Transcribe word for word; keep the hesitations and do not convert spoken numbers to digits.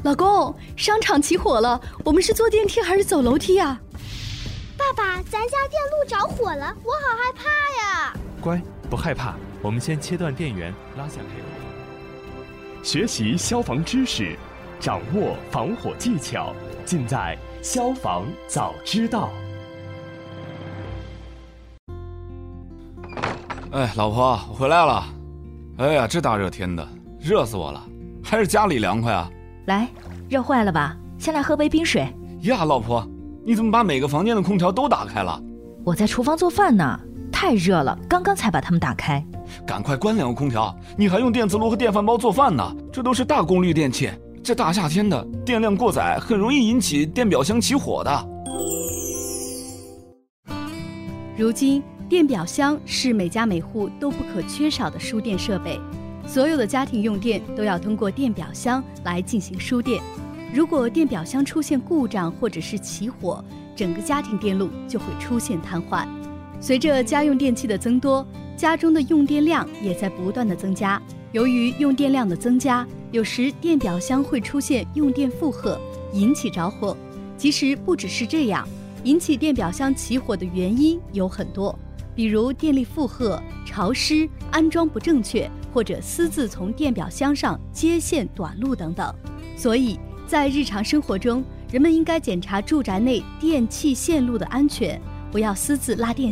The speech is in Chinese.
老公，商场起火了，我们是坐电梯还是走楼梯啊？ 爸爸，咱家电路着火了，我好害怕呀！ 乖，不害怕，我们先切断电源，拉下配合。 学习消防知识，掌握防火技巧，尽在消防早知道。 哎，老婆，我回来了。哎呀，这大热天的，热死我了，还是家里凉快啊。 来，热坏了吧？先来喝杯冰水。 呀，老婆，你怎么把每个房间的空调都打开了？ 我在厨房做饭呢，太热了，刚刚才把它们打开。 赶快关两个空调，你还用电磁炉和电饭煲做饭呢，这都是大功率电器，这大夏天的电量过载很容易引起电表箱起火的。 如今电表箱是每家每户都不可缺少的输电设备，所有的家庭用电都要通过电表箱来进行输电。如果电表箱出现故障或者是起火，整个家庭电路就会出现瘫痪。随着家用电器的增多，家中的用电量也在不断的增加。由于用电量的增加，有时电表箱会出现用电负荷，引起着火。其实不只是这样，引起电表箱起火的原因有很多，比如电力负荷、潮湿、安装不正确，或者私自从电表箱上接线短路等等。所以在日常生活中，人们应该检查住宅内电气线路的安全，不要私自拉电